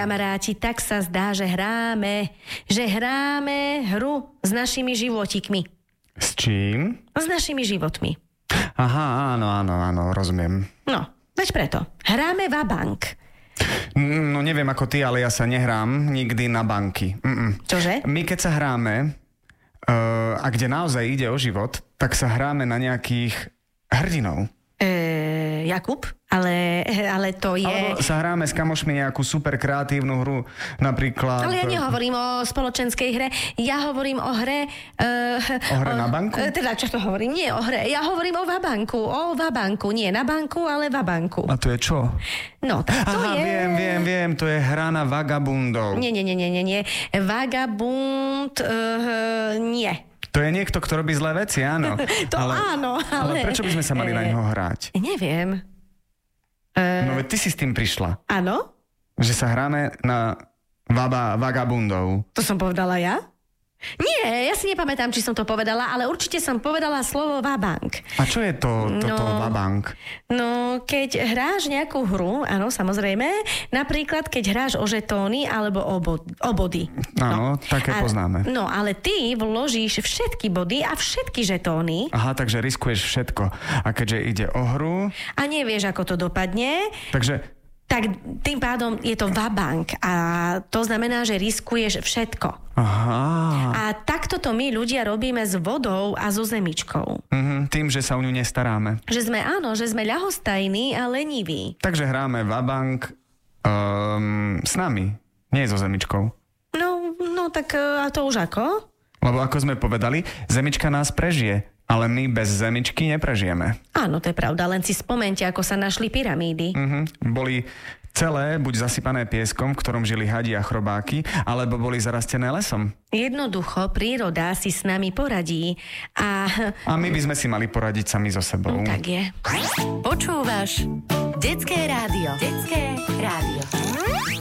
kamaráti, tak sa zdá, že hráme hru s našimi životikmi. S čím? S našimi životmi. Aha, áno, rozumiem. No, veď preto. Hráme vabank. No neviem ako ty, ale ja sa nehrám nikdy na banky. Čože? My keď sa hráme, a kde naozaj ide o život, tak sa hráme na nejakých hrdinov. Jakub, ale to je... Alebo sa hráme s kamošmi nejakú super kreatívnu hru, napríklad... Ale ja nehovorím o spoločenskej hre, ja hovorím o hre... O hre na banku? Teda, čo to hovorím? Nie o hre, ja hovorím o vabanku, nie na banku, ale vabanku. A to je čo? No, tak to je... Viem, to je hra na vagabundov. Nie. Vagabund, nie. To je niekto, kto robí zlé veci, áno. Áno, ale... Ale prečo by sme sa mali na ňoho hrať? Neviem. No veď ty si s tým prišla. Áno? Že sa hráme na vagabundov. To som povedala ja? Nie, ja si nepamätám, či som to povedala, ale určite som povedala slovo vabank. A čo je toto vabank? No, keď hráš nejakú hru, áno, samozrejme, napríklad keď hráš o žetóny alebo o body. Áno, také poznáme. No, ale ty vložíš všetky body a všetky žetóny. Aha, takže riskuješ všetko. A keďže ide o hru... A nevieš, ako to dopadne. Tak tým pádom je to vabank a to znamená, že riskuješ všetko. Aha. A takto to my ľudia robíme s vodou a so zemičkou. Tým, že sa o ňu nestaráme. Že sme ľahostajní a leniví. Takže hráme vabank s nami, nie so zemičkou. No tak a to už ako? Lebo ako sme povedali, zemička nás prežije. Ale my bez zemičky neprežijeme. Áno, to je pravda, len si spomente, ako sa našli pyramídy. Boli celé buď zasypané pieskom, v ktorom žili hadi a chrobáky, alebo boli zarastené lesom. Jednoducho, príroda si s nami poradí a my by sme si mali poradiť sami so sebou. Tak je. Počúvaš Detské rádio.